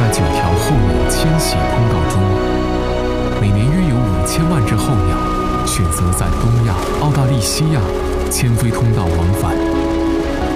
9条候鸟迁徙通道中，每年约有5000万只候鸟选择在东亚、澳大利西亚迁飞通道往返。